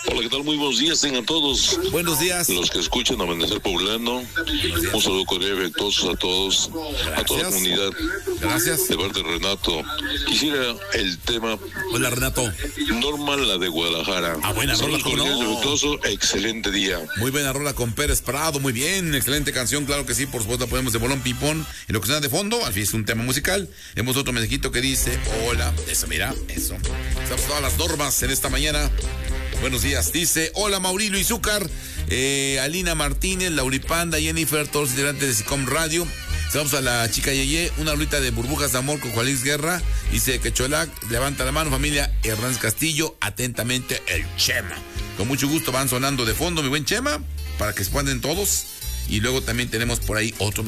Hola, ¿qué tal? Muy buenos días, tengan todos. Buenos días. Los que escuchan Amanecer Poblano, un saludo cordial y afectuoso a todos, a toda la comunidad. Gracias. De parte de Renato. Quisiera el tema. Hola, Renato. Norma, la de Guadalajara. Buena rola, Saludos ¿cómo no? cordiales y afectuosos, excelente día. Muy buena rola con Pérez Prado, muy bien, excelente canción, claro que sí, por supuesto la ponemos de bolón pipón. Y lo que suena de fondo, al fin es un tema musical. Vemos otro mensajito que dice, hola, eso, mira, eso. Estamos todas las normas en esta mañana. Buenos días, dice, hola Maurilo y Zúcar, Alina Martínez, Lauripanda, Jennifer, todos los integrantes de SICOM Radio. Vamos a la chica Yeye, una rolita de Burbujas de Amor con Juan Luis Guerra. Dice que Cholac, levanta la mano, familia Hernández Castillo, atentamente el Chema. Con mucho gusto van sonando de fondo, mi buen Chema, para que se puedan todos. Y luego también tenemos por ahí otro